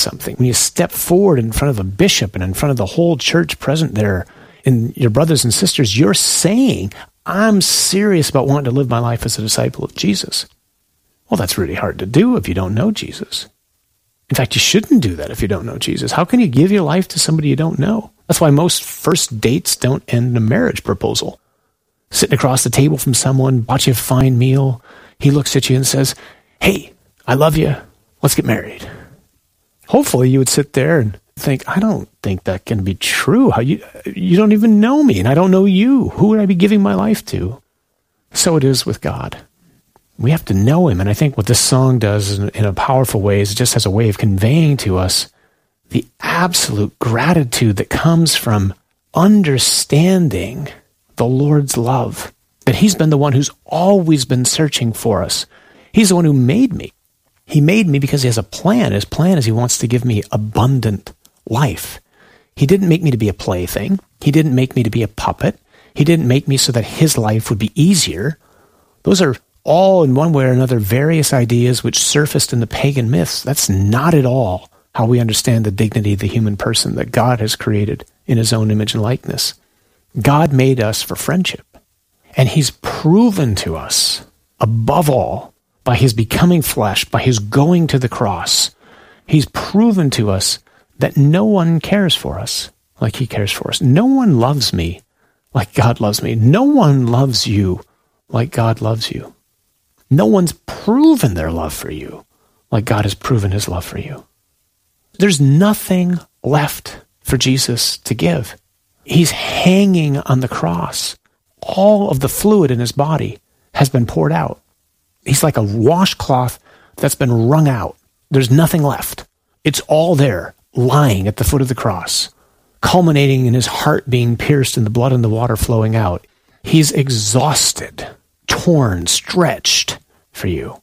something, when you step forward in front of a bishop and in front of the whole church present there, and your brothers and sisters, you're saying, I'm serious about wanting to live my life as a disciple of Jesus. Well, that's really hard to do if you don't know Jesus. In fact, you shouldn't do that if you don't know Jesus. How can you give your life to somebody you don't know? That's why most first dates don't end in a marriage proposal. Sitting across the table from someone, watching a fine meal, he looks at you and says, hey, I love you. Let's get married. Hopefully you would sit there and think, I don't think that can be true. How you don't even know me, and I don't know you. Who would I be giving my life to? So it is with God. We have to know him, and I think what this song does in a powerful way is it just has a way of conveying to us the absolute gratitude that comes from understanding the Lord's love, that he's been the one who's always been searching for us. He's the one who made me. He made me because he has a plan. His plan is he wants to give me abundant life. He didn't make me to be a plaything. He didn't make me to be a puppet. He didn't make me so that his life would be easier. Those are all, in one way or another, various ideas which surfaced in the pagan myths. That's not at all how we understand the dignity of the human person that God has created in his own image and likeness. God made us for friendship. And he's proven to us, above all, by his becoming flesh, by his going to the cross, he's proven to us that no one cares for us like he cares for us. No one loves me like God loves me. No one loves you like God loves you. No one's proven their love for you like God has proven his love for you. There's nothing left for Jesus to give. He's hanging on the cross. All of the fluid in his body has been poured out. He's like a washcloth that's been wrung out. There's nothing left. It's all there, lying at the foot of the cross, culminating in his heart being pierced and the blood and the water flowing out. He's exhausted, torn, stretched for you.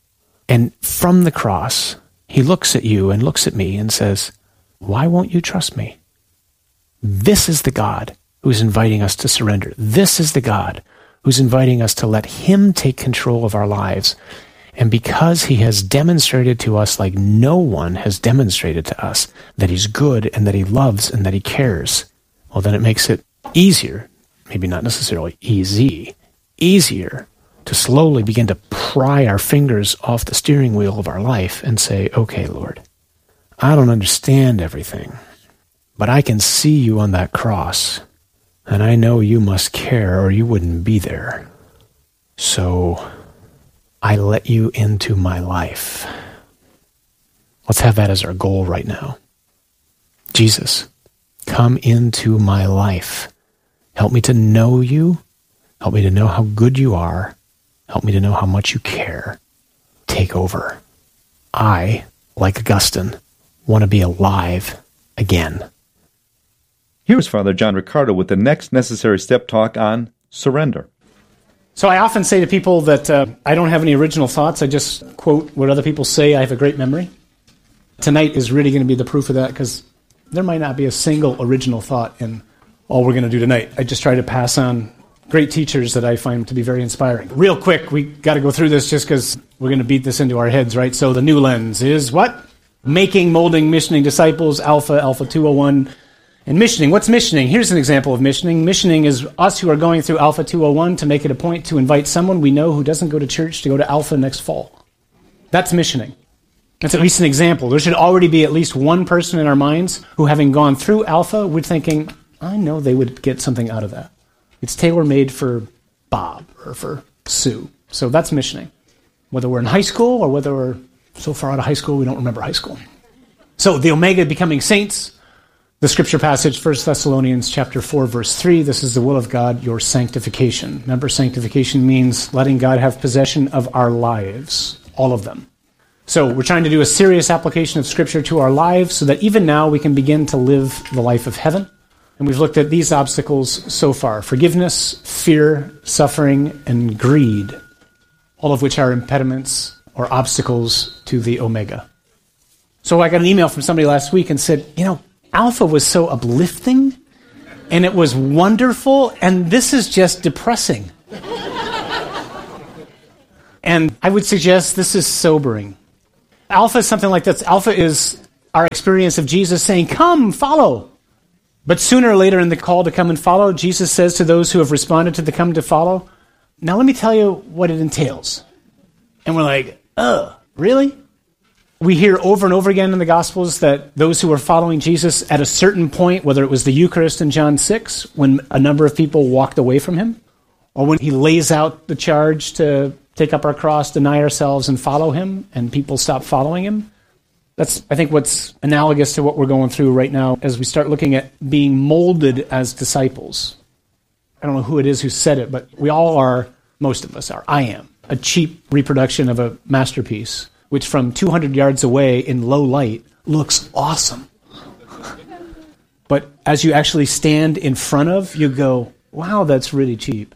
And from the cross, he looks at you and looks at me and says, why won't you trust me? This is the God who's inviting us to surrender. This is the God who's inviting us to let him take control of our lives. And because he has demonstrated to us like no one has demonstrated to us that he's good and that he loves and that he cares, well, then it makes it easier, maybe not necessarily easier to slowly begin to pry our fingers off the steering wheel of our life and say, okay, Lord, I don't understand everything, but I can see you on that cross, and I know you must care or you wouldn't be there. So I let you into my life. Let's have that as our goal right now. Jesus, come into my life. Help me to know you. Help me to know how good you are. Help me to know how much you care. Take over. I, like Augustine, want to be alive again. Here's Father John Riccardo with the next necessary step talk on surrender. So I often say to people that I don't have any original thoughts. I just quote what other people say. I have a great memory. Tonight is really going to be the proof of that, because there might not be a single original thought in all we're going to do tonight. I just try to pass on great teachers that I find to be very inspiring. Real quick, we got to go through this just because we're going to beat this into our heads, right? So the new lens is what? Making, molding, missioning disciples, Alpha 201. And missioning, what's missioning? Here's an example of missioning. Missioning is us who are going through Alpha 201 to make it a point to invite someone we know who doesn't go to church to go to Alpha next fall. That's missioning. That's at least an example. There should already be at least one person in our minds who, having gone through Alpha, we're thinking, I know they would get something out of that. It's tailor-made for Bob or for Sue. So that's missioning. Whether we're in high school or whether we're so far out of high school we don't remember high school. So the Omega, becoming saints. The scripture passage, 1 Thessalonians chapter 4, verse 3, this is the will of God, your sanctification. Remember, sanctification means letting God have possession of our lives, all of them. So we're trying to do a serious application of scripture to our lives so that even now we can begin to live the life of heaven. And we've looked at these obstacles so far: forgiveness, fear, suffering, and greed, all of which are impediments or obstacles to the Omega. So I got an email from somebody last week and said, Alpha was so uplifting, and it was wonderful, and this is just depressing. And I would suggest this is sobering. Alpha is something like this. Alpha is our experience of Jesus saying, come, follow. But sooner or later in the call to come and follow, Jesus says to those who have responded to the come to follow, now let me tell you what it entails. And we're like, really? We hear over and over again in the Gospels that those who were following Jesus at a certain point, whether it was the Eucharist in John 6, when a number of people walked away from him, or when he lays out the charge to take up our cross, deny ourselves, and follow him, and people stop following him. That's, I think, what's analogous to what we're going through right now as we start looking at being molded as disciples. I don't know who it is who said it, but we all are, most of us are. I am. A cheap reproduction of a masterpiece, which from 200 yards away in low light looks awesome. But as you actually stand in front of, you go, wow, that's really cheap.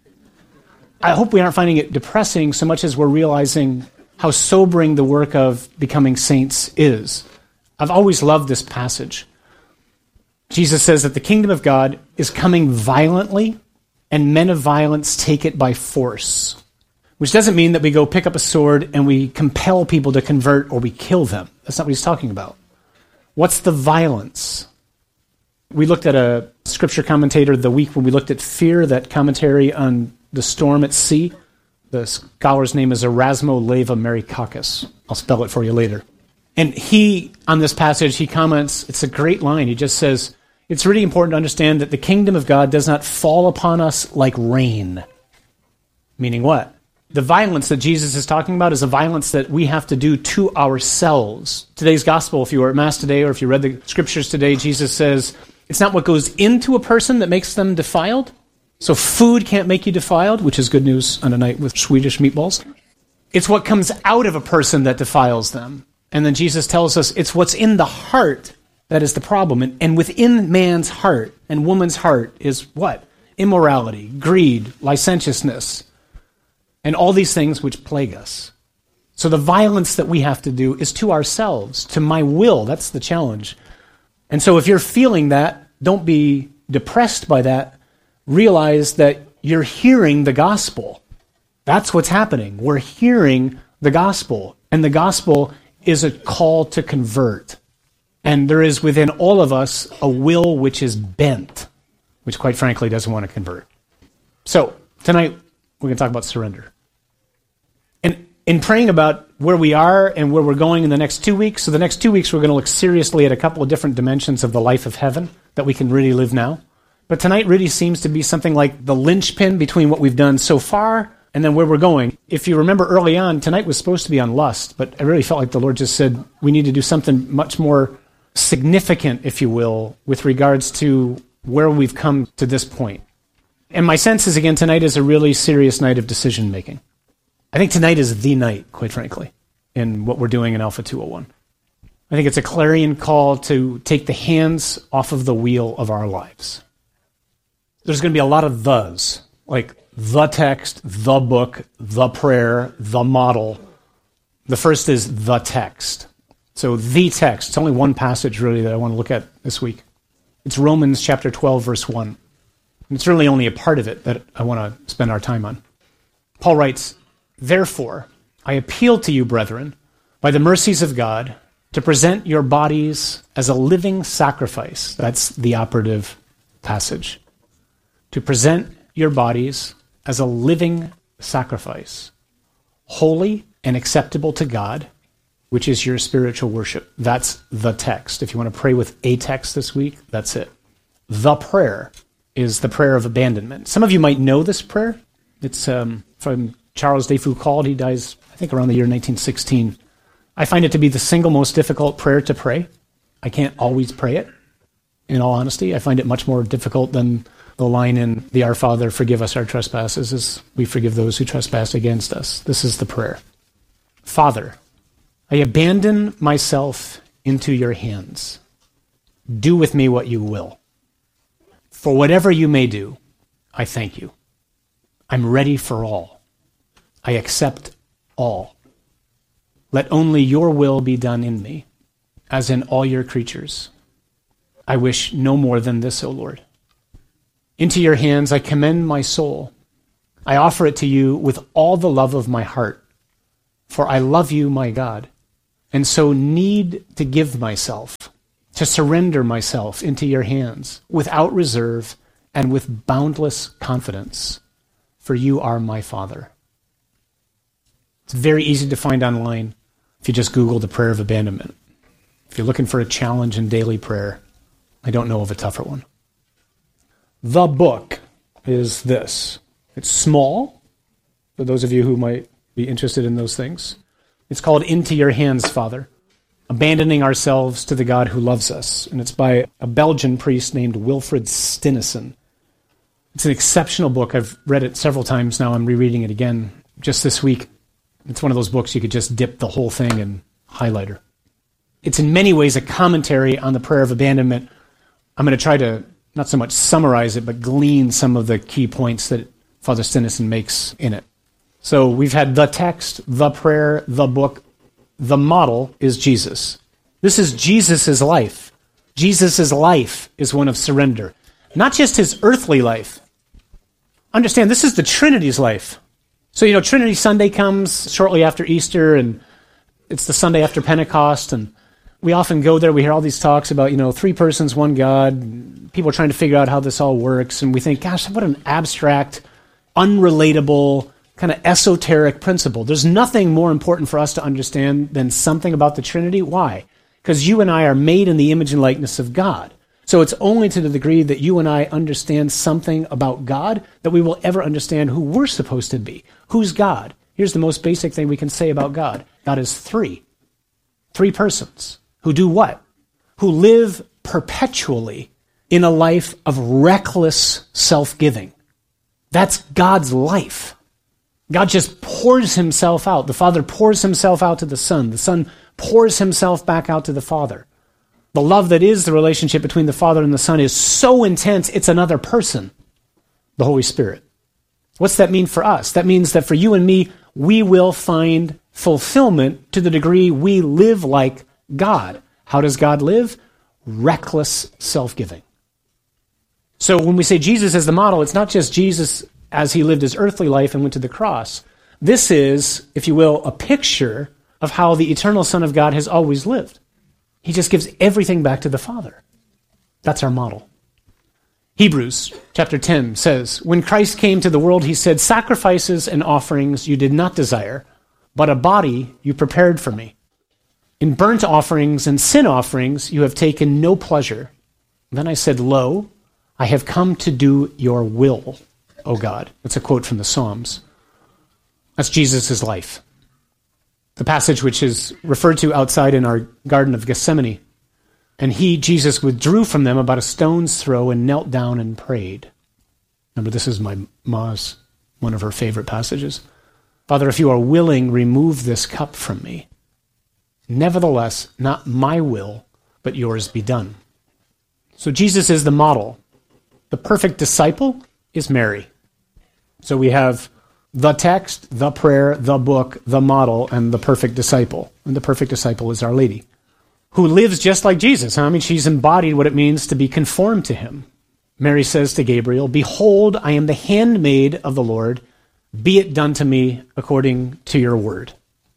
I hope we aren't finding it depressing so much as we're realizing how sobering the work of becoming saints is. I've always loved this passage. Jesus says that the kingdom of God is coming violently, and men of violence take it by force. Which doesn't mean that we go pick up a sword and we compel people to convert or we kill them. That's not what he's talking about. What's the violence? We looked at a scripture commentator the week when we looked at fear, that commentary on the storm at sea. The scholar's name is Erasmo Leva Merikakis. I'll spell it for you later. And he, on this passage, he comments, it's a great line. He just says, it's really important to understand that the kingdom of God does not fall upon us like rain. Meaning what? The violence that Jesus is talking about is a violence that we have to do to ourselves. Today's gospel, if you were at Mass today or if you read the scriptures today, Jesus says, it's not what goes into a person that makes them defiled. So food can't make you defiled, which is good news on a night with Swedish meatballs. It's what comes out of a person that defiles them. And then Jesus tells us it's what's in the heart that is the problem. And within man's heart and woman's heart is what? Immorality, greed, licentiousness, and all these things which plague us. So the violence that we have to do is to ourselves, to my will. That's the challenge. And so if you're feeling that, don't be depressed by that. Realize that you're hearing the gospel. That's what's happening. We're hearing the gospel. And the gospel is a call to convert. And there is within all of us a will which is bent, which quite frankly doesn't want to convert. So tonight we're going to talk about surrender. And in praying about where we are and where we're going in the next 2 weeks, so the next 2 weeks we're going to look seriously at a couple of different dimensions of the life of heaven that we can really live now. But tonight really seems to be something like the linchpin between what we've done so far and then where we're going. If you remember early on, tonight was supposed to be on lust, but I really felt like the Lord just said we need to do something much more significant, if you will, with regards to where we've come to this point. And my sense is, again, tonight is a really serious night of decision-making. I think tonight is the night, quite frankly, in what we're doing in Alpha 201. I think it's a clarion call to take the hands off of the wheel of our lives. There's going to be a lot of thes, like the text, the book, the prayer, the model. The first is the text. So the text, it's only one passage really that I want to look at this week. It's Romans chapter 12, verse 1. And it's really only a part of it that I want to spend our time on. Paul writes, therefore, I appeal to you, brethren, by the mercies of God, to present your bodies as a living sacrifice. That's the operative passage. To present your bodies as a living sacrifice, holy and acceptable to God, which is your spiritual worship. That's the text. If you want to pray with a text this week, that's it. The prayer is the prayer of abandonment. Some of you might know this prayer. It's from Charles de Foucault. He dies, I think, around the year 1916. I find it to be the single most difficult prayer to pray. I can't always pray it, in all honesty. I find it much more difficult than the line in the Our Father, forgive us our trespasses, as we forgive those who trespass against us. This is the prayer. Father, I abandon myself into your hands. Do with me what you will. For whatever you may do, I thank you. I'm ready for all. I accept all. Let only your will be done in me, as in all your creatures. I wish no more than this, O Lord. Into your hands I commend my soul. I offer it to you with all the love of my heart. For I love you, my God, and so need to give myself, to surrender myself into your hands without reserve and with boundless confidence, for you are my Father. It's very easy to find online if you just Google the prayer of abandonment. If you're looking for a challenge in daily prayer, I don't know of a tougher one. The book is this. It's small, for those of you who might be interested in those things. It's called Into Your Hands, Father, Abandoning Ourselves to the God Who Loves Us. And it's by a Belgian priest named Wilfred Stinnesen. It's an exceptional book. I've read it several times now. I'm rereading it again just this week. It's one of those books you could just dip the whole thing in highlighter. It's in many ways a commentary on the prayer of abandonment. I'm going to try to not so much summarize it, but glean some of the key points that Father Stinnesen makes in it. So we've had the text, the prayer, the book. The model is Jesus. This is Jesus' life. Jesus' life is one of surrender. Not just his earthly life. Understand, this is the Trinity's life. So, Trinity Sunday comes shortly after Easter, and it's the Sunday after Pentecost, and we often go there, we hear all these talks about, 3 persons, 1 God. People are trying to figure out how this all works, and we think, gosh, what an abstract, unrelatable, kind of esoteric principle. There's nothing more important for us to understand than something about the Trinity. Why? Because you and I are made in the image and likeness of God. So it's only to the degree that you and I understand something about God that we will ever understand who we're supposed to be. Who's God? Here's the most basic thing we can say about God. God is 3. 3 persons. Who do what? Who live perpetually in a life of reckless self-giving. That's God's life. God just pours himself out. The Father pours himself out to the Son. The Son pours himself back out to the Father. The love that is the relationship between the Father and the Son is so intense, it's another person, the Holy Spirit. What's that mean for us? That means that for you and me, we will find fulfillment to the degree we live like God. How does God live? Reckless self-giving. So when we say Jesus as the model, it's not just Jesus as he lived his earthly life and went to the cross. This is, if you will, a picture of how the eternal Son of God has always lived. He just gives everything back to the Father. That's our model. Hebrews chapter 10 says, when Christ came to the world, he said, sacrifices and offerings you did not desire, but a body you prepared for me. In burnt offerings and sin offerings you have taken no pleasure. Then I said, lo, I have come to do your will, O God. That's a quote from the Psalms. That's Jesus' life. The passage which is referred to outside in our Garden of Gethsemane. And he, Jesus, withdrew from them about a stone's throw and knelt down and prayed. Remember, this is my ma's, one of her favorite passages. Father, if you are willing, remove this cup from me. Nevertheless, not my will, but yours be done. So Jesus is the model. The perfect disciple is Mary. So we have the text, the prayer, the book, the model, and the perfect disciple. And the perfect disciple is Our Lady, who lives just like Jesus. I mean, she's embodied what it means to be conformed to him. Mary says to Gabriel, behold, I am the handmaid of the Lord. Be it done to me according to your word.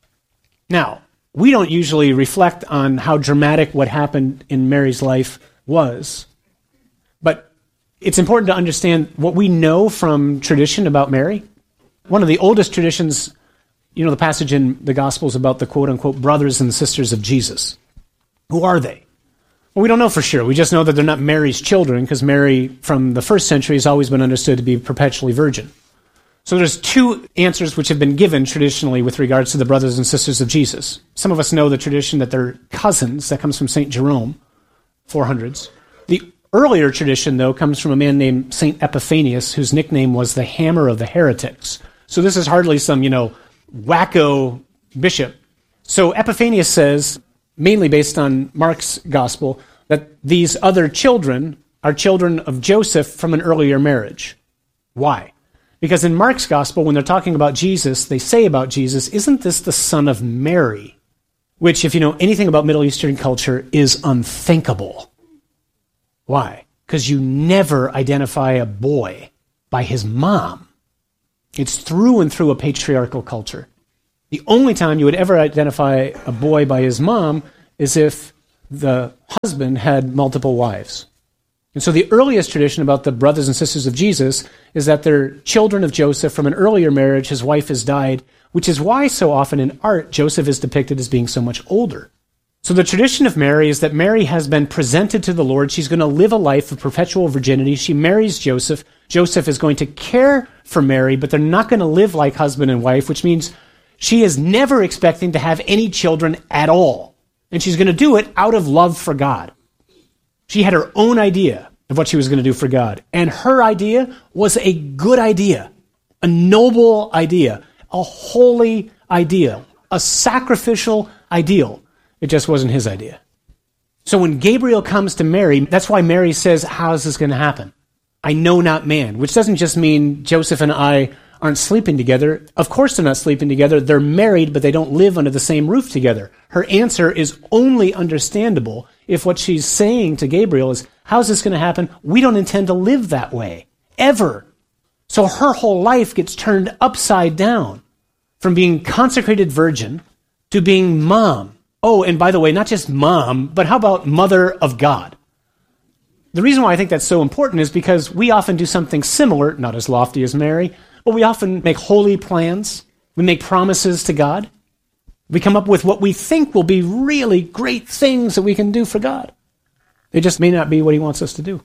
Now, we don't usually reflect on how dramatic what happened in Mary's life was. But it's important to understand what we know from tradition about Mary. One of the oldest traditions, the passage in the Gospels about the quote-unquote brothers and sisters of Jesus. Who are they? Well, we don't know for sure. We just know that they're not Mary's children because Mary, from the first century, has always been understood to be perpetually virgin. So there's 2 answers which have been given traditionally with regards to the brothers and sisters of Jesus. Some of us know the tradition that they're cousins. That comes from St. Jerome, 400s. The earlier tradition, though, comes from a man named St. Epiphanius, whose nickname was the Hammer of the Heretics. So this is hardly some, wacko bishop. So Epiphanius says, mainly based on Mark's gospel, that these other children are children of Joseph from an earlier marriage. Why? Because in Mark's gospel, when they're talking about Jesus, they say about Jesus, isn't this the son of Mary? Which, if you know anything about Middle Eastern culture, is unthinkable. Why? Because you never identify a boy by his mom. It's through and through a patriarchal culture. The only time you would ever identify a boy by his mom is if the husband had multiple wives. And so the earliest tradition about the brothers and sisters of Jesus is that they're children of Joseph from an earlier marriage. His wife has died, which is why so often in art Joseph is depicted as being so much older. So the tradition of Mary is that Mary has been presented to the Lord. She's going to live a life of perpetual virginity. She marries Joseph. Joseph is going to care for Mary, but they're not going to live like husband and wife, which means she is never expecting to have any children at all. And she's going to do it out of love for God. She had her own idea of what she was going to do for God. And her idea was a good idea, a noble idea, a holy ideal, a sacrificial ideal. It just wasn't his idea. So when Gabriel comes to Mary, that's why Mary says, how is this going to happen? I know not man, which doesn't just mean Joseph and I aren't sleeping together. Of course they're not sleeping together. They're married, but they don't live under the same roof together. Her answer is only understandable if what she's saying to Gabriel is, how's this going to happen? We don't intend to live that way, ever. So her whole life gets turned upside down from being consecrated virgin to being mom. Oh, and by the way, not just mom, but how about mother of God? The reason why I think that's so important is because we often do something similar, not as lofty as Mary, but we often make holy plans. We make promises to God. We come up with what we think will be really great things that we can do for God. It just may not be what he wants us to do.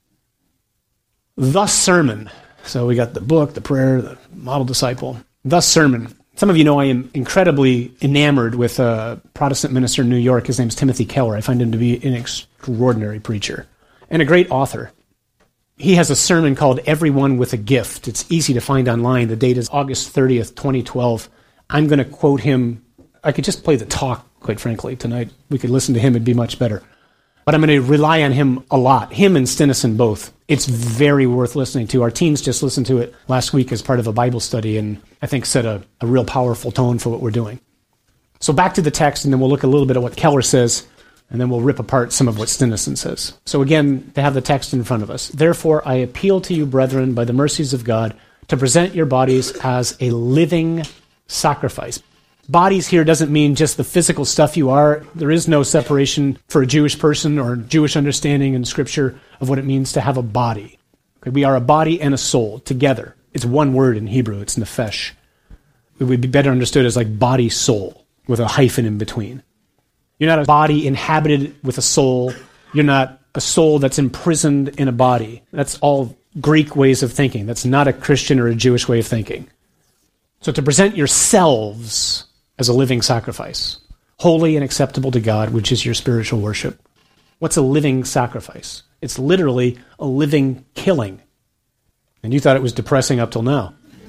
The sermon. So we got the book, the prayer, the model disciple. The sermon. Some of you know I am incredibly enamored with a Protestant minister in New York. His name's Timothy Keller. I find him to be an extraordinary preacher and a great author. He has a sermon called Everyone with a Gift. It's easy to find online. The date is August 30th, 2012. I'm going to quote him. I could just play the talk, quite frankly, tonight. We could listen to him. It'd be much better. But I'm going to rely on him a lot, him and Stinnison both. It's very worth listening to. Our teens just listened to it last week as part of a Bible study and I think set a real powerful tone for what we're doing. So back to the text, and then we'll look a little bit at what Keller says, and then we'll rip apart some of what Stinnison says. So again, to have the text in front of us. Therefore, I appeal to you, brethren, by the mercies of God, to present your bodies as a living sacrifice. Bodies here doesn't mean just the physical stuff you are. There is no separation for a Jewish person or Jewish understanding in Scripture of what it means to have a body. Okay, we are a body and a soul together. It's one word in Hebrew. It's nephesh. It would be better understood as like body-soul with a hyphen in between. You're not a body inhabited with a soul. You're not a soul that's imprisoned in a body. That's all Greek ways of thinking. That's not a Christian or a Jewish way of thinking. So to present yourselves as a living sacrifice, holy and acceptable to God, which is your spiritual worship. What's a living sacrifice? It's literally a living killing. And you thought it was depressing up till now.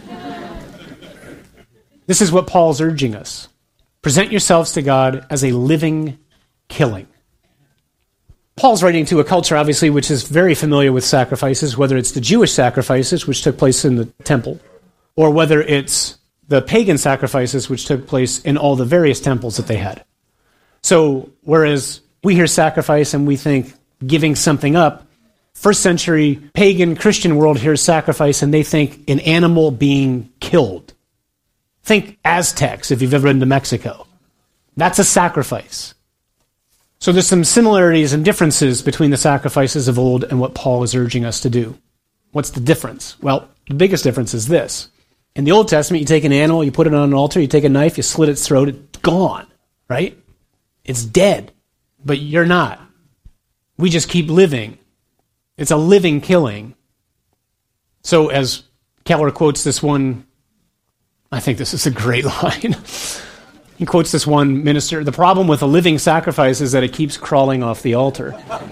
This is what Paul's urging us. Present yourselves to God as a living killing. Paul's writing to a culture, obviously, which is very familiar with sacrifices, whether it's the Jewish sacrifices, which took place in the temple, or whether it's the pagan sacrifices, which took place in all the various temples that they had. So, whereas we hear sacrifice and we think giving something up, first century pagan Christian world hears sacrifice and they think an animal being killed. Think Aztecs, if you've ever been to Mexico. That's a sacrifice. So there's some similarities and differences between the sacrifices of old and what Paul is urging us to do. What's the difference? Well, the biggest difference is this. In the Old Testament, you take an animal, you put it on an altar, you take a knife, you slit its throat, it's gone, right? It's dead. But you're not. We just keep living. It's a living killing. So as Keller quotes this one, I think this is a great line. He quotes this one minister, the problem with a living sacrifice is that it keeps crawling off the altar.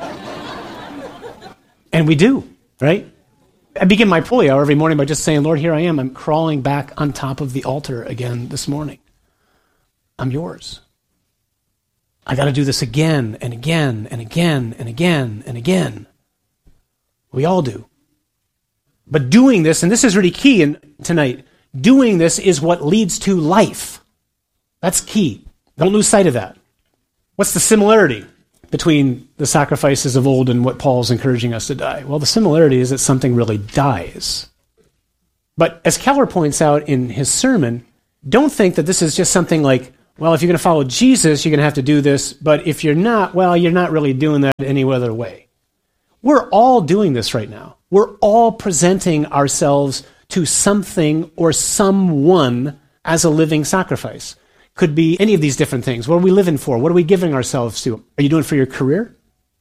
And we do, right? I begin my pulley hour every morning by just saying, Lord, here I am. I'm crawling back on top of the altar again this morning. I'm yours. I got to do this again and again and again and again and again. We all do. But doing this, and this is really key tonight, doing this is what leads to life. That's key. Don't lose sight of that. What's the similarity between the sacrifices of old and what Paul's encouraging us to die? Well, the similarity is that something really dies. But as Keller points out in his sermon, don't think that this is just something like, well, if you're going to follow Jesus, you're going to have to do this, but if you're not, well, you're not really doing that any other way. We're all doing this right now. We're all presenting ourselves to something or someone as a living sacrifice. Could be any of these different things. What are we living for? What are we giving ourselves to? Are you doing it for your career?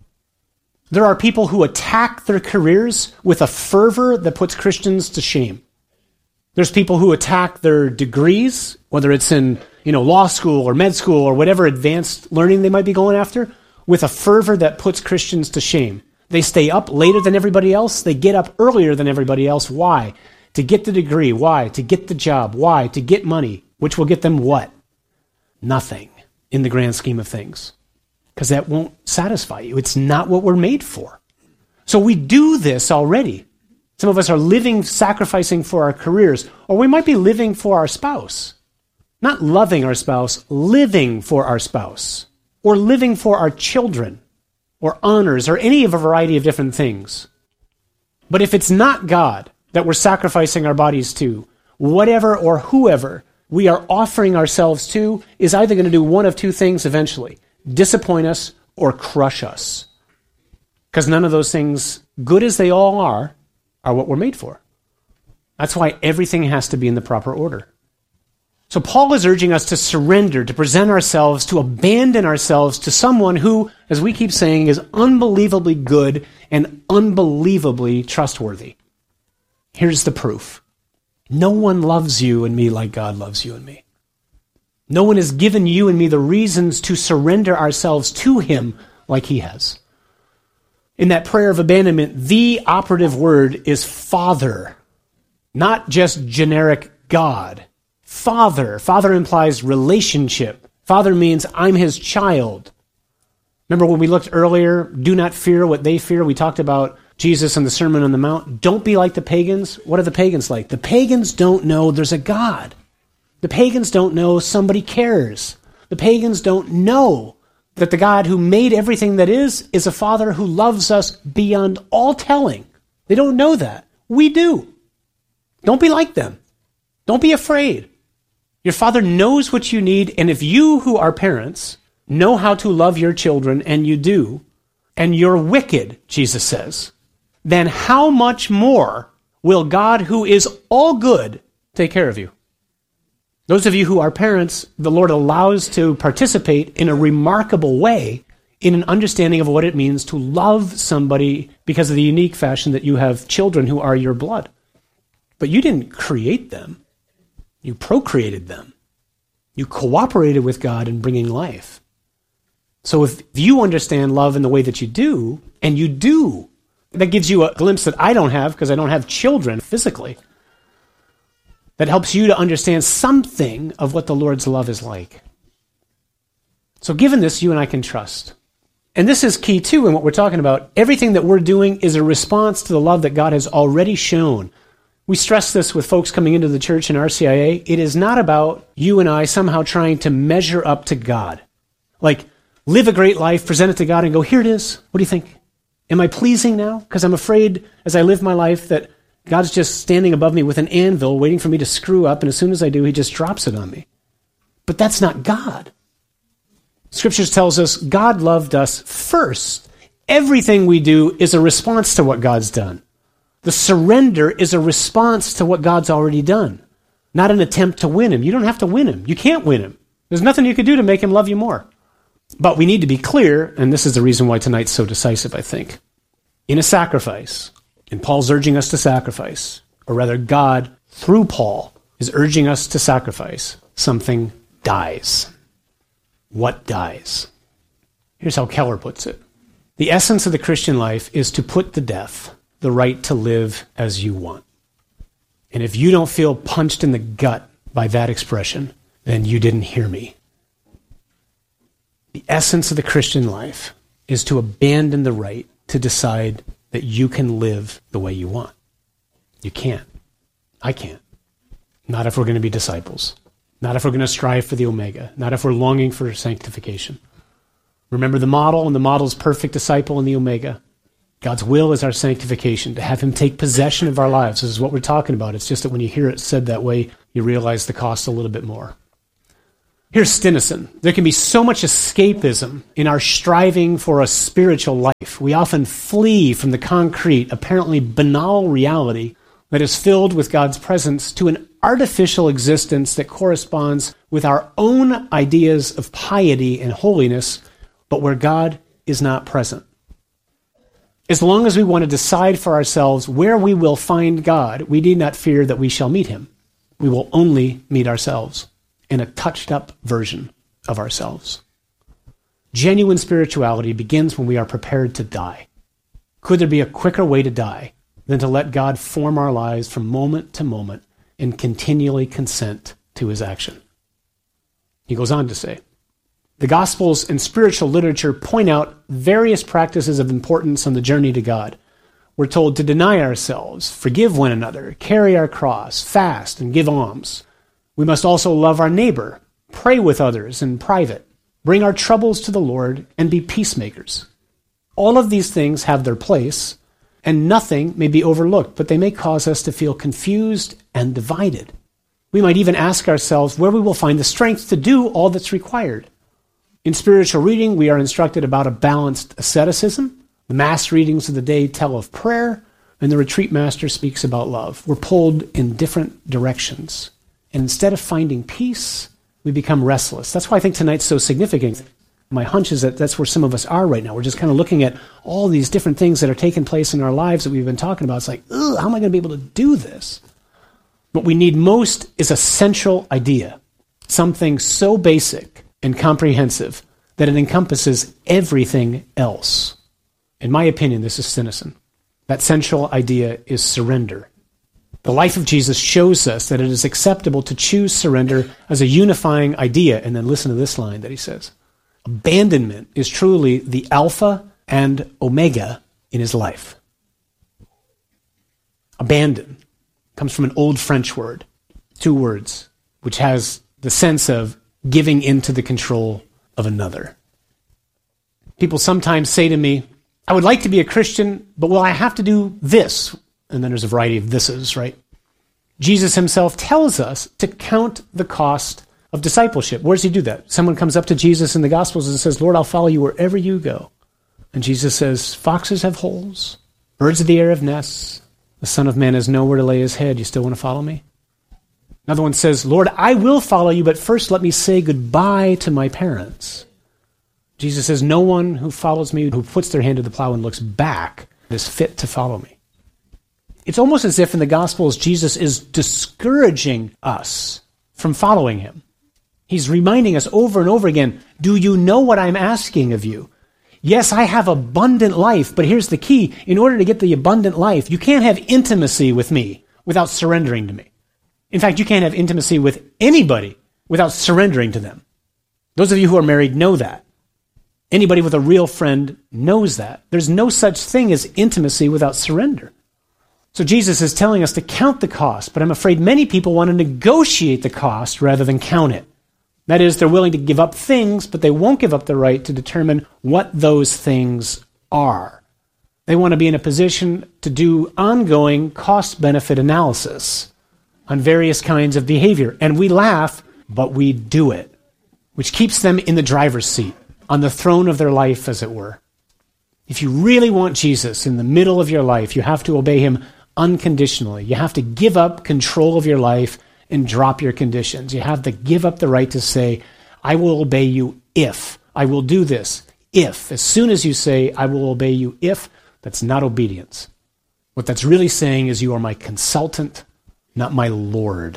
There are people who attack their careers with a fervor that puts Christians to shame. There's people who attack their degrees, whether it's in law school or med school or whatever advanced learning they might be going after, with a fervor that puts Christians to shame. They stay up later than everybody else. They get up earlier than everybody else. Why? To get the degree. Why? To get the job. Why? To get money, which will get them what? Nothing in the grand scheme of things, because that won't satisfy you. It's not what we're made for. So we do this already. Some of us are sacrificing for our careers, or we might be living for our spouse. Not loving our spouse, living for our spouse, or living for our children, or honors, or any of a variety of different things. But if it's not God that we're sacrificing our bodies to, whatever or whoever we are offering ourselves to is either going to do one of two things eventually: disappoint us or crush us. Because none of those things, good as they all are what we're made for. That's why everything has to be in the proper order. So Paul is urging us to surrender, to present ourselves, to abandon ourselves to someone who, as we keep saying, is unbelievably good and unbelievably trustworthy. Here's the proof. No one loves you and me like God loves you and me. No one has given you and me the reasons to surrender ourselves to him like he has. In that prayer of abandonment, the operative word is Father, not just generic God. Father. Father implies relationship. Father means I'm his child. Remember when we looked earlier, do not fear what they fear? We talked about Jesus and the Sermon on the Mount. Don't be like the pagans. What are the pagans like? The pagans don't know there's a God. The pagans don't know somebody cares. The pagans don't know that the God who made everything that is a Father who loves us beyond all telling. They don't know that. We do. Don't be like them. Don't be afraid. Your Father knows what you need, and if you who are parents know how to love your children, and you do, and you're wicked, Jesus says, then how much more will God, who is all good, take care of you? Those of you who are parents, the Lord allows to participate in a remarkable way in an understanding of what it means to love somebody because of the unique fashion that you have children who are your blood. But you didn't create them. You procreated them. You cooperated with God in bringing life. So if you understand love in the way that you do, and you do, that gives you a glimpse that I don't have because I don't have children physically. That helps you to understand something of what the Lord's love is like. So given this, you and I can trust. And this is key too in what we're talking about. Everything that we're doing is a response to the love that God has already shown. We stress this with folks coming into the church in RCIA. It is not about you and I somehow trying to measure up to God. Like, live a great life, present it to God, and go, here it is. What do you think? Am I pleasing now? Because I'm afraid as I live my life that God's just standing above me with an anvil waiting for me to screw up, and as soon as I do, he just drops it on me. But that's not God. Scriptures tells us God loved us first. Everything we do is a response to what God's done. The surrender is a response to what God's already done, not an attempt to win him. You don't have to win him. You can't win him. There's nothing you could do to make him love you more. But we need to be clear, and this is the reason why tonight's so decisive, I think. In a sacrifice, and Paul's urging us to sacrifice, or rather God, through Paul, is urging us to sacrifice, something dies. What dies? Here's how Keller puts it. The essence of the Christian life is to put to death the right to live as you want. And if you don't feel punched in the gut by that expression, then you didn't hear me. The essence of the Christian life is to abandon the right to decide that you can live the way you want. You can't. I can't. Not if we're going to be disciples. Not if we're going to strive for the Omega. Not if we're longing for sanctification. Remember the model, and the model's perfect disciple in the Omega. God's will is our sanctification, to have him take possession of our lives. This is what we're talking about. It's just that when you hear it said that way, you realize the cost a little bit more. Here's Stinnison. There can be so much escapism in our striving for a spiritual life. We often flee from the concrete, apparently banal reality that is filled with God's presence to an artificial existence that corresponds with our own ideas of piety and holiness, but where God is not present. As long as we want to decide for ourselves where we will find God, we need not fear that we shall meet him. We will only meet ourselves in a touched-up version of ourselves. Genuine spirituality begins when we are prepared to die. Could there be a quicker way to die than to let God form our lives from moment to moment and continually consent to his action? He goes on to say, the Gospels and spiritual literature point out various practices of importance on the journey to God. We're told to deny ourselves, forgive one another, carry our cross, fast, and give alms. We must also love our neighbor, pray with others in private, bring our troubles to the Lord, and be peacemakers. All of these things have their place, and nothing may be overlooked, but they may cause us to feel confused and divided. We might even ask ourselves where we will find the strength to do all that's required. In spiritual reading, we are instructed about a balanced asceticism. The Mass readings of the day tell of prayer, and the retreat master speaks about love. We're pulled in different directions. And instead of finding peace, we become restless. That's why I think tonight's so significant. My hunch is that that's where some of us are right now. We're just kind of looking at all these different things that are taking place in our lives that we've been talking about. It's like, ugh, how am I going to be able to do this? What we need most is a central idea, something so basic and comprehensive that it encompasses everything else. In my opinion, this is Stinnison. That central idea is surrender. The life of Jesus shows us that it is acceptable to choose surrender as a unifying idea. And then listen to this line that he says. Abandonment is truly the alpha and omega in his life. Abandon comes from an old French word, 2 words, which has the sense of giving into the control of another. People sometimes say to me, I would like to be a Christian, but will I have to do this? And then there's a variety of thises, right? Jesus himself tells us to count the cost of discipleship. Where does he do that? Someone comes up to Jesus in the Gospels and says, Lord, I'll follow you wherever you go. And Jesus says, foxes have holes, birds of the air have nests, the Son of Man has nowhere to lay his head. You still want to follow me? Another one says, Lord, I will follow you, but first let me say goodbye to my parents. Jesus says, no one who follows me, who puts their hand to the plow and looks back, is fit to follow me. It's almost as if in the Gospels, Jesus is discouraging us from following him. He's reminding us over and over again, do you know what I'm asking of you? Yes, I have abundant life, but here's the key. In order to get the abundant life, you can't have intimacy with me without surrendering to me. In fact, you can't have intimacy with anybody without surrendering to them. Those of you who are married know that. Anybody with a real friend knows that. There's no such thing as intimacy without surrender. So Jesus is telling us to count the cost, but I'm afraid many people want to negotiate the cost rather than count it. That is, they're willing to give up things, but they won't give up the right to determine what those things are. They want to be in a position to do ongoing cost-benefit analysis on various kinds of behavior. And we laugh, but we do it, which keeps them in the driver's seat, on the throne of their life, as it were. If you really want Jesus in the middle of your life, you have to obey him unconditionally. You have to give up control of your life and drop your conditions. You have to give up the right to say, I will obey you if. I will do this if. As soon as you say, I will obey you if, that's not obedience. What that's really saying is you are my consultant, not my Lord.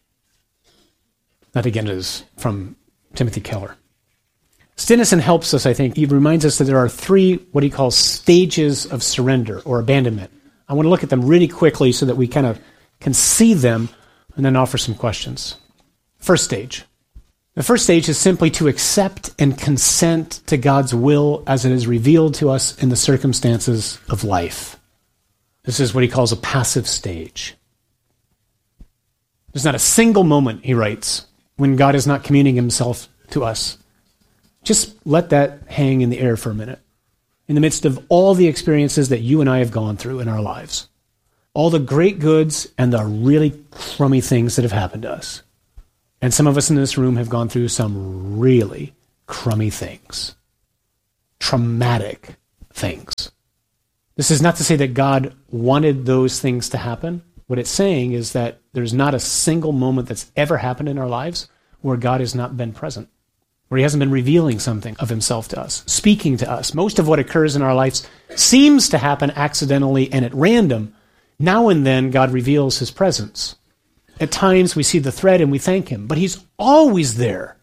That again is from Timothy Keller. Stinnison helps us, I think. He reminds us that there are 3, what he calls stages of surrender or abandonment. I want to look at them really quickly so that we kind of can see them and then offer some questions. First stage. The first stage is simply to accept and consent to God's will as it is revealed to us in the circumstances of life. This is what he calls a passive stage. There's not a single moment, he writes, when God is not communing himself to us. Just let that hang in the air for a minute. in the midst of all the experiences that you and I have gone through in our lives. All the great goods and the really crummy things that have happened to us. And some of us in this room have gone through some really crummy things. Traumatic things. This is not to say that God wanted those things to happen. What it's saying is that there's not a single moment that's ever happened in our lives where God has not been present, where he hasn't been revealing something of himself to us, speaking to us. Most of what occurs in our lives seems to happen accidentally and at random. Now and then, God reveals his presence. At times, we see the thread and we thank him, but he's always there.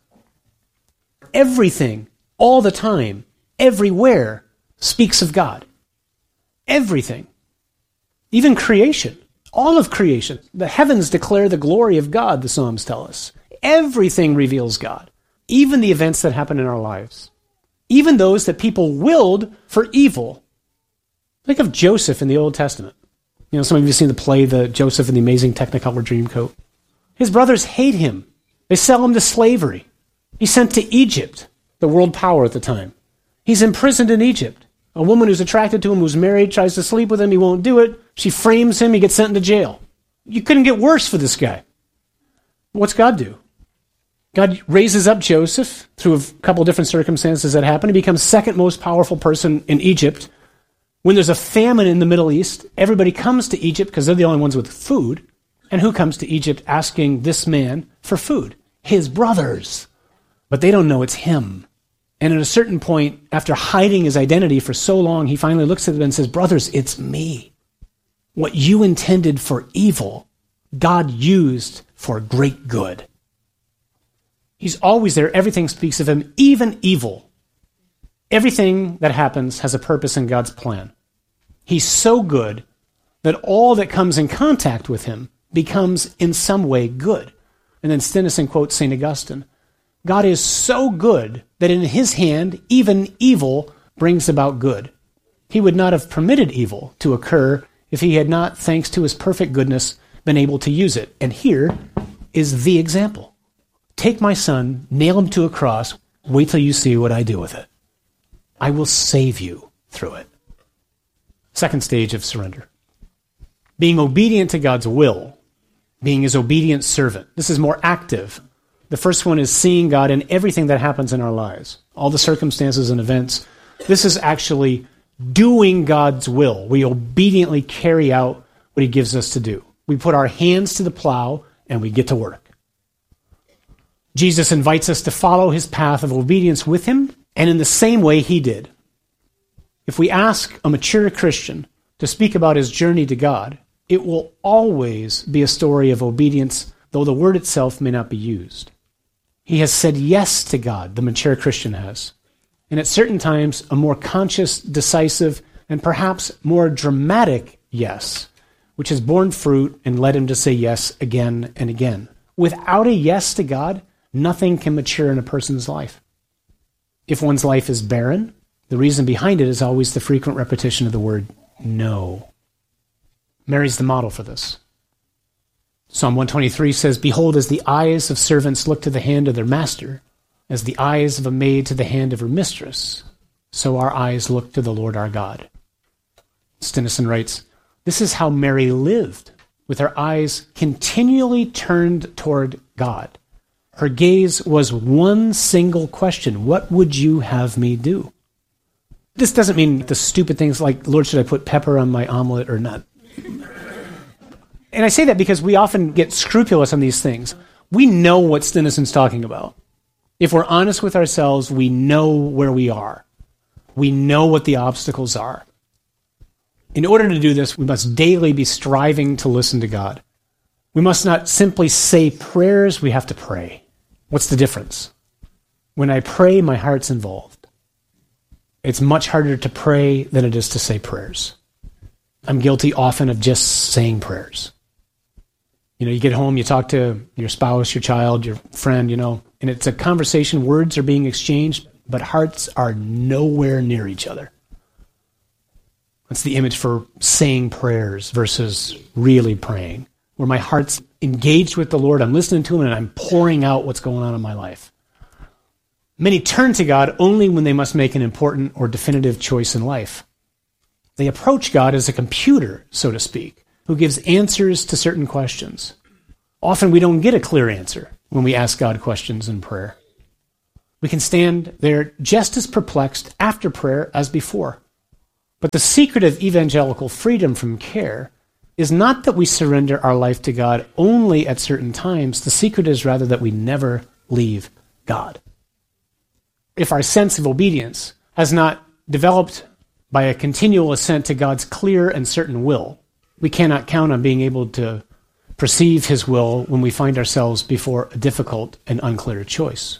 Everything, all the time, everywhere, speaks of God. Everything. Even creation. All of creation. The heavens declare the glory of God, the Psalms tell us. Everything reveals God. Even the events that happen in our lives. Even those that people willed for evil. Think of Joseph in the Old Testament. You know, some of you have seen the play, The Joseph and the Amazing Technicolor Dreamcoat. His brothers hate him. They sell him to slavery. He's sent to Egypt, the world power at the time. He's imprisoned in Egypt. A woman who's attracted to him, who's married, tries to sleep with him. He won't do it. She frames him. He gets sent into jail. You couldn't get worse for this guy. What's God do? God raises up Joseph through a couple different circumstances that happen. He becomes second most powerful person in Egypt. When there's a famine in the Middle East, everybody comes to Egypt because they're the only ones with food. And who comes to Egypt asking this man for food? His brothers. But they don't know it's him. And at a certain point, after hiding his identity for so long, he finally looks at them and says, brothers, it's me. What you intended for evil, God used for great good. He's always there. Everything speaks of him, even evil. Everything that happens has a purpose in God's plan. He's so good that all that comes in contact with him becomes in some way good. And then Stenison quotes St. Augustine. God is so good that in his hand, even evil brings about good. He would not have permitted evil to occur if he had not, thanks to his perfect goodness, been able to use it. And here is the example. Take my son, nail him to a cross, wait till you see what I do with it. I will save you through it. Second stage of surrender. Being obedient to God's will, being his obedient servant. This is more active. The first one is seeing God in everything that happens in our lives, all the circumstances and events. This is actually doing God's will. We obediently carry out what he gives us to do. We put our hands to the plow and we get to work. Jesus invites us to follow his path of obedience with him, and in the same way he did. If we ask a mature Christian to speak about his journey to God, it will always be a story of obedience, though the word itself may not be used. He has said yes to God, the mature Christian has. And at certain times, a more conscious, decisive, and perhaps more dramatic yes, which has borne fruit and led him to say yes again and again. Without a yes to God, nothing can mature in a person's life. If one's life is barren, the reason behind it is always the frequent repetition of the word no. Mary's the model for this. Psalm 123 says, behold, as the eyes of servants look to the hand of their master, as the eyes of a maid to the hand of her mistress, so our eyes look to the Lord our God. Stenison writes, this is how Mary lived, with her eyes continually turned toward God. Her gaze was one single question. What would you have me do? This doesn't mean the stupid things like, Lord, should I put pepper on my omelet or not? And I say that because we often get scrupulous on these things. We know what Stenison's talking about. If we're honest with ourselves, we know where we are. We know what the obstacles are. In order to do this, we must daily be striving to listen to God. We must not simply say prayers, we have to pray. What's the difference? When I pray, my heart's involved. It's much harder to pray than it is to say prayers. I'm guilty often of just saying prayers. You know, you get home, you talk to your spouse, your child, your friend, and it's a conversation, words are being exchanged, but hearts are nowhere near each other. That's the image for saying prayers versus really praying, where my heart's engaged with the Lord, I'm listening to him, and I'm pouring out what's going on in my life. Many turn to God only when they must make an important or definitive choice in life. They approach God as a computer, so to speak, who gives answers to certain questions. Often we don't get a clear answer when we ask God questions in prayer. We can stand there just as perplexed after prayer as before. But the secret of evangelical freedom from care is not that we surrender our life to God only at certain times. The secret is rather that we never leave God. If our sense of obedience has not developed by a continual assent to God's clear and certain will, we cannot count on being able to perceive his will when we find ourselves before a difficult and unclear choice.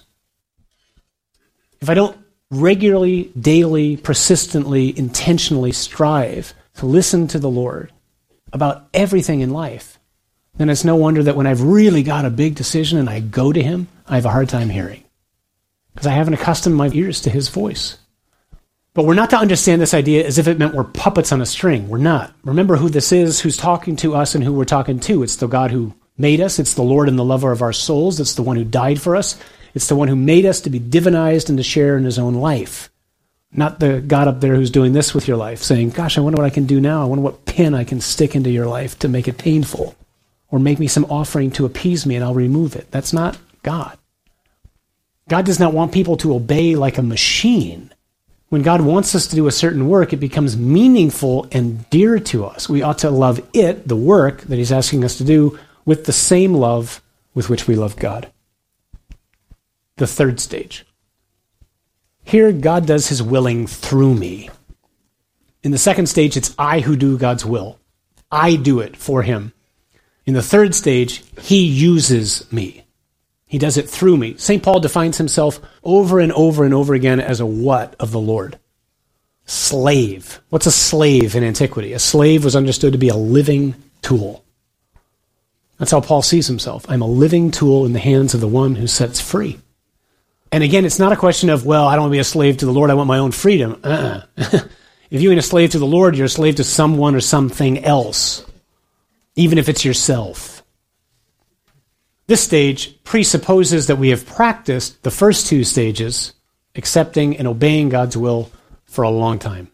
If I don't regularly, daily, persistently, intentionally strive to listen to the Lord about everything in life, then it's no wonder that when I've really got a big decision and I go to him, I have a hard time hearing, because I haven't accustomed my ears to his voice. But we're not to understand this idea as if it meant we're puppets on a string. We're not. Remember who this is, who's talking to us and who we're talking to. It's the God who made us. It's the Lord and the lover of our souls. It's the one who died for us. It's the one who made us to be divinized and to share in his own life. Not the God up there who's doing this with your life, saying, gosh, I wonder what I can do now. I wonder what pin I can stick into your life to make it painful. Or make me some offering to appease me and I'll remove it. That's not God. God does not want people to obey like a machine. When God wants us to do a certain work, it becomes meaningful and dear to us. We ought to love it, the work that he's asking us to do, with the same love with which we love God. The third stage. Here, God does his willing through me. In the second stage, it's I who do God's will. I do it for him. In the third stage, he uses me. He does it through me. St. Paul defines himself over and over and over again as a what of the Lord? Slave. What's a slave in antiquity? A slave was understood to be a living tool. That's how Paul sees himself. I'm a living tool in the hands of the one who sets free. And again, it's not a question of, well, I don't want to be a slave to the Lord. I want my own freedom. If you ain't a slave to the Lord, you're a slave to someone or something else, even if it's yourself. This stage presupposes that we have practiced the first two stages, accepting and obeying God's will, for a long time.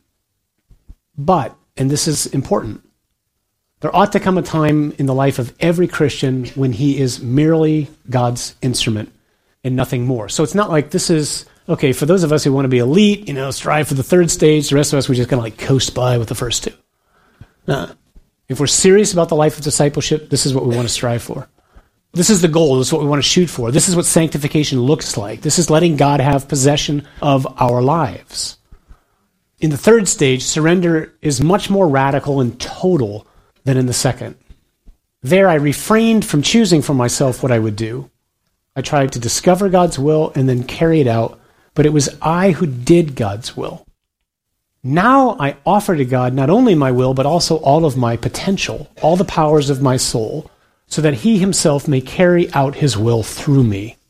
But, and this is important, there ought to come a time in the life of every Christian when he is merely God's instrument and nothing more. So it's not like this is, okay, for those of us who want to be elite, strive for the third stage, the rest of us, we're just going to coast by with the first two. If we're serious about the life of discipleship, this is what we want to strive for. This is the goal. This is what we want to shoot for. This is what sanctification looks like. This is letting God have possession of our lives. In the third stage, surrender is much more radical and total than in the second. There, I refrained from choosing for myself what I would do. I tried to discover God's will and then carry it out, but it was I who did God's will. Now I offer to God not only my will, but also all of my potential, all the powers of my soul, so that he himself may carry out his will through me.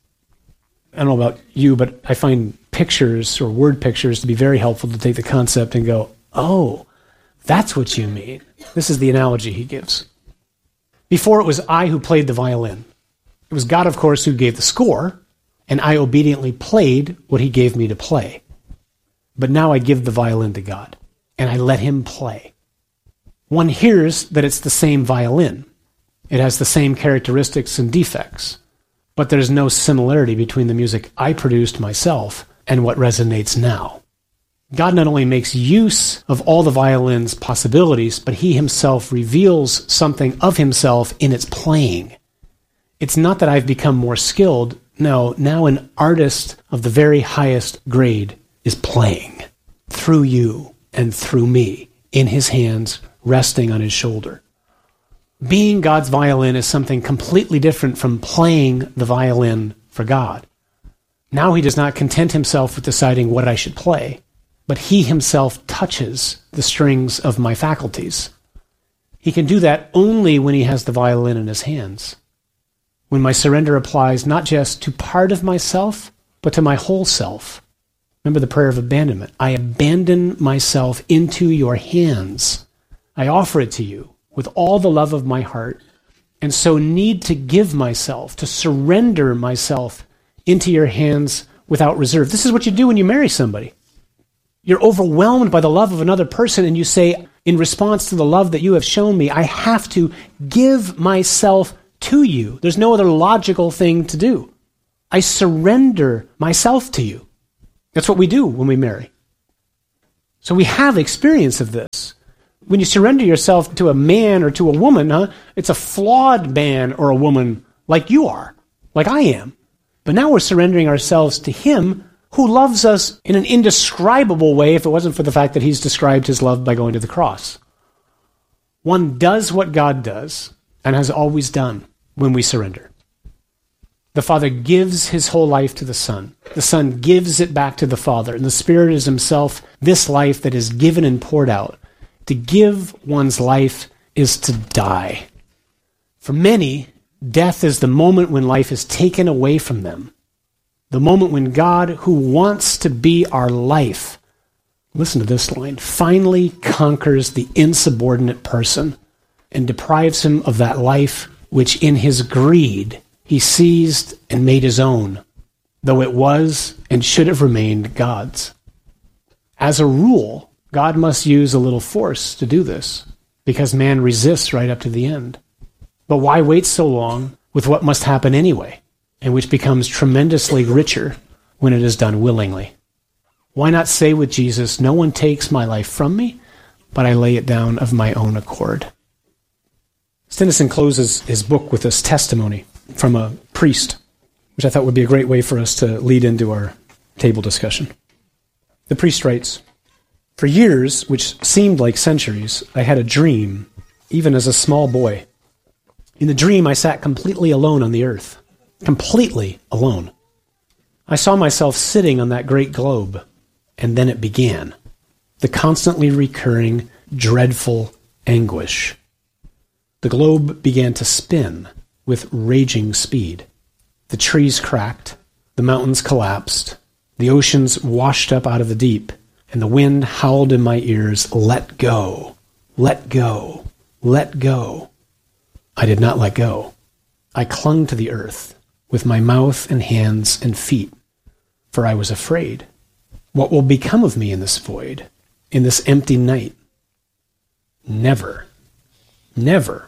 I don't know about you, but I find pictures or word pictures to be very helpful to take the concept and go, oh, that's what you mean. This is the analogy he gives. Before, it was I who played the violin. It was God, of course, who gave the score, and I obediently played what he gave me to play. But now I give the violin to God, and I let him play. One hears that it's the same violin. It has the same characteristics and defects, but there's no similarity between the music I produced myself and what resonates now. God not only makes use of all the violin's possibilities, but he himself reveals something of himself in its playing. It's not that I've become more skilled. No, now an artist of the very highest grade is playing through you and through me, in his hands, resting on his shoulder. Being God's violin is something completely different from playing the violin for God. Now he does not content himself with deciding what I should play, but he himself touches the strings of my faculties. He can do that only when he has the violin in his hands. When my surrender applies not just to part of myself, but to my whole self. Remember the prayer of abandonment. I abandon myself into your hands. I offer it to you with all the love of my heart, and so need to give myself, to surrender myself into your hands without reserve. This is what you do when you marry somebody. You're overwhelmed by the love of another person, and you say, in response to the love that you have shown me, I have to give myself to you. There's no other logical thing to do. I surrender myself to you. That's what we do when we marry. So we have experience of this. When you surrender yourself to a man or to a woman, it's a flawed man or a woman like you are, like I am. But now we're surrendering ourselves to him who loves us in an indescribable way if it wasn't for the fact that he's described his love by going to the cross. One does what God does and has always done when we surrender. The Father gives his whole life to the Son. The Son gives it back to the Father. And the Spirit is himself this life that is given and poured out. To give one's life is to die. For many, death is the moment when life is taken away from them. The moment when God, who wants to be our life, listen to this line, finally conquers the insubordinate person and deprives him of that life which in his greed he seized and made his own, though it was and should have remained God's. As a rule, God must use a little force to do this, because man resists right up to the end. But why wait so long with what must happen anyway, and which becomes tremendously richer when it is done willingly? Why not say with Jesus, no one takes my life from me, but I lay it down of my own accord? Stenison closes his book with this testimony from a priest, which I thought would be a great way for us to lead into our table discussion. The priest writes, "For years, which seemed like centuries, I had a dream, even as a small boy. In the dream, I sat completely alone on the earth, completely alone. I saw myself sitting on that great globe, and then it began, the constantly recurring, dreadful anguish. The globe began to spin with raging speed. The trees cracked, the mountains collapsed, the oceans washed up out of the deep, and the wind howled in my ears, 'Let go, let go, let go.' I did not let go. I clung to the earth with my mouth and hands and feet, for I was afraid. What will become of me in this void, in this empty night? Never, never.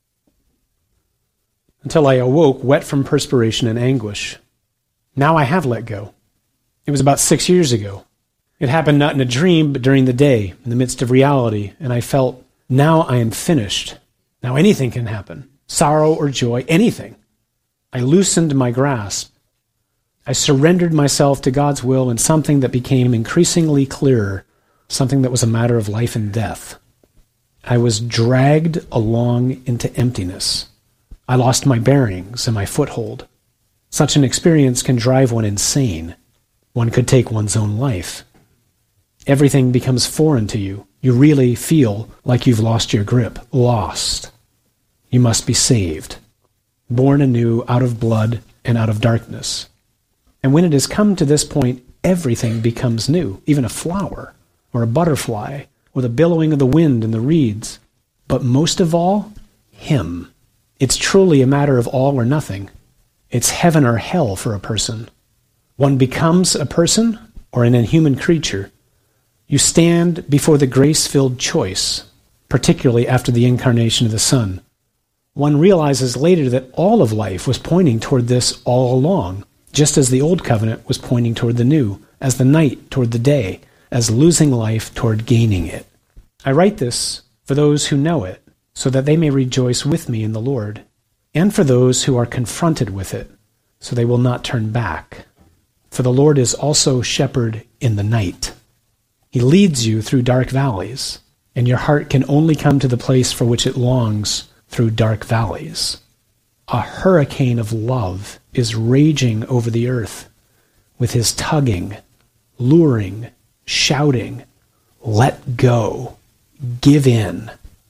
Until I awoke wet from perspiration and anguish. Now I have let go. It was about 6 years ago. It happened not in a dream, but during the day, in the midst of reality, and I felt, now I am finished. Now anything can happen, sorrow or joy, anything. I loosened my grasp. I surrendered myself to God's will in something that became increasingly clearer, something that was a matter of life and death. I was dragged along into emptiness. I lost my bearings and my foothold. Such an experience can drive one insane. One could take one's own life. Everything becomes foreign to you. You really feel like you've lost your grip. Lost. You must be saved. Born anew out of blood and out of darkness. And when it has come to this point, everything becomes new. Even a flower or a butterfly or the billowing of the wind in the reeds. But most of all, Him. It's truly a matter of all or nothing. It's heaven or hell for a person. One becomes a person or an inhuman creature. You stand before the grace-filled choice, particularly after the incarnation of the Son. One realizes later that all of life was pointing toward this all along, just as the old covenant was pointing toward the new, as the night toward the day, as losing life toward gaining it. I write this for those who know it, so that they may rejoice with me in the Lord, and for those who are confronted with it, so they will not turn back. For the Lord is also shepherd in the night. He leads you through dark valleys, and your heart can only come to the place for which it longs through dark valleys. A hurricane of love is raging over the earth, with his tugging, luring, shouting, let go, give in.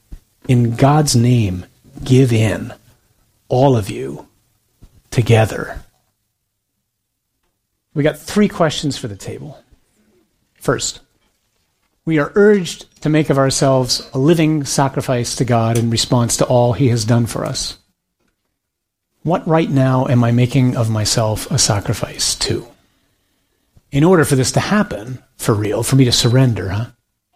In God's name, give in, all of you, together. We got 3 questions for the table. First, we are urged to make of ourselves a living sacrifice to God in response to all He has done for us. What right now am I making of myself a sacrifice to? In order for this to happen, for real, for me to surrender, huh?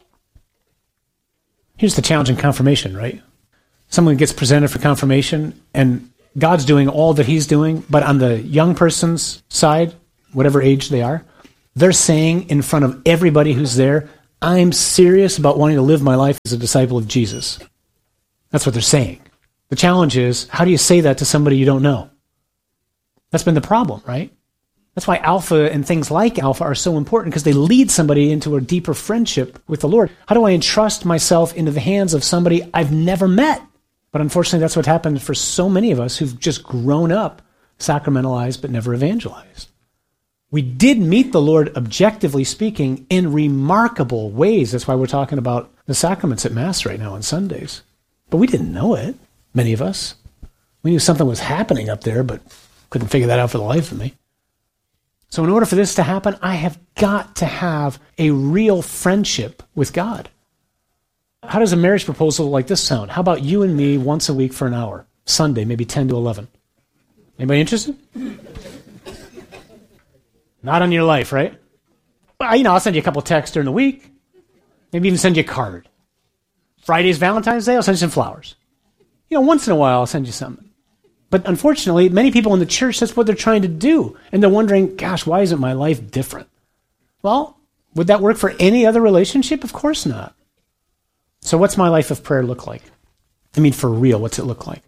Here's the challenge in confirmation, right? Someone gets presented for confirmation, and God's doing all that he's doing, but on the young person's side, whatever age they are, they're saying in front of everybody who's there, I'm serious about wanting to live my life as a disciple of Jesus. That's what they're saying. The challenge is, how do you say that to somebody you don't know? That's been the problem, right? That's why Alpha and things like Alpha are so important, because they lead somebody into a deeper friendship with the Lord. How do I entrust myself into the hands of somebody I've never met? But unfortunately, that's what happened for so many of us who've just grown up sacramentalized but never evangelized. We did meet the Lord, objectively speaking, in remarkable ways. That's why we're talking about the sacraments at Mass right now on Sundays. But we didn't know it, many of us. We knew something was happening up there, but couldn't figure that out for the life of me. So in order for this to happen, I have got to have a real friendship with God. How does a marriage proposal like this sound? How about you and me once a week for an hour? Sunday, maybe 10 to 11. Anybody interested? Not on your life, right? Well, I'll send you a couple texts during the week. Maybe even send you a card. Friday's Valentine's Day, I'll send you some flowers. Once in a while, I'll send you something. But unfortunately, many people in the church, that's what they're trying to do. And they're wondering, gosh, why isn't my life different? Well, would that work for any other relationship? Of course not. So what's my life of prayer look like? For real, what's it look like?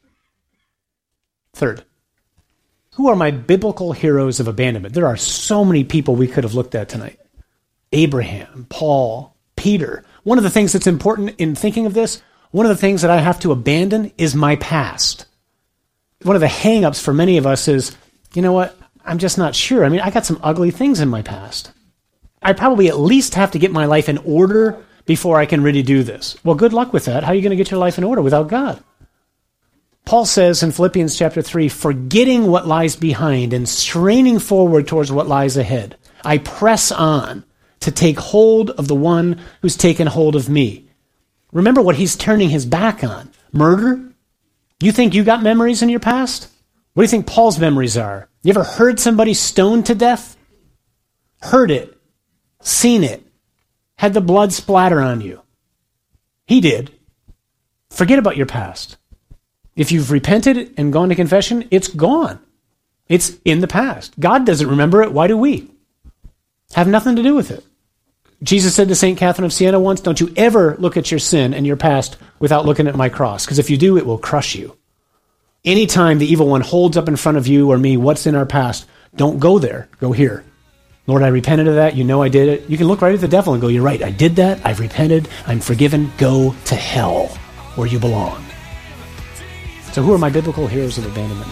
Third, who are my biblical heroes of abandonment? There are so many people we could have looked at tonight. Abraham, Paul, Peter. One of the things that's important in thinking of this, one of the things that I have to abandon is my past. One of the hang-ups for many of us is, you know what, I'm just not sure. I got some ugly things in my past. I probably at least have to get my life in order before I can really do this. Well, good luck with that. How are you going to get your life in order without God? Paul says in Philippians chapter 3, forgetting what lies behind and straining forward towards what lies ahead, I press on to take hold of the one who's taken hold of me. Remember what he's turning his back on. Murder? You think you got memories in your past? What do you think Paul's memories are? You ever heard somebody stoned to death? Heard it. Seen it. Had the blood splatter on you. He did. Forget about your past. If you've repented and gone to confession, it's gone. It's in the past. God doesn't remember it. Why do we? Have nothing to do with it. Jesus said to St. Catherine of Siena once, don't you ever look at your sin and your past without looking at my cross, because if you do, it will crush you. Anytime the evil one holds up in front of you or me what's in our past, don't go there. Go here. Lord, I repented of that. You know I did it. You can look right at the devil and go, you're right. I did that. I've repented. I'm forgiven. Go to hell where you belong. So who are my biblical heroes of abandonment?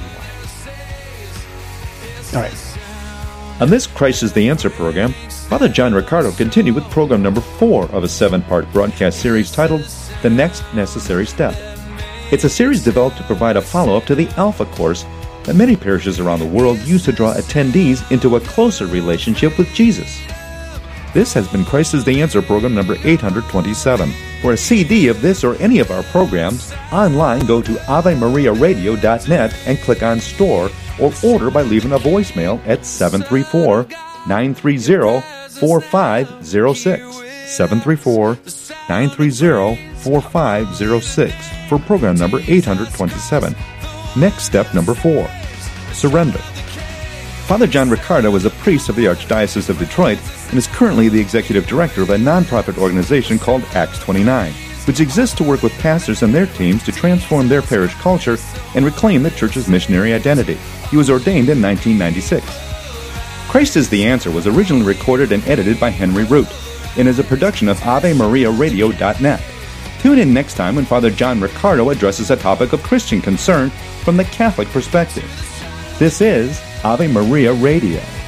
All right. On this Christ is the Answer program, Father John Riccardo continued with program number 4 of a 7-part broadcast series titled The Next Necessary Step. It's a series developed to provide a follow-up to the Alpha course that many parishes around the world use to draw attendees into a closer relationship with Jesus. This has been Christ is the Answer program number 827. For a CD of this or any of our programs, online go to AveMariaRadio.net and click on Store, or order by leaving a voicemail at 734-930-4506. 734-930-4506 for program number 827. Next step number 4, surrender. Father John Riccardo is a priest of the Archdiocese of Detroit and is currently the executive director of a nonprofit organization called Acts 29, which exists to work with pastors and their teams to transform their parish culture and reclaim the church's missionary identity. He was ordained in 1996. Christ is the Answer was originally recorded and edited by Henry Root and is a production of AveMariaRadio.net. Tune in next time when Father John Riccardo addresses a topic of Christian concern from the Catholic perspective. This is Ave Maria Radio.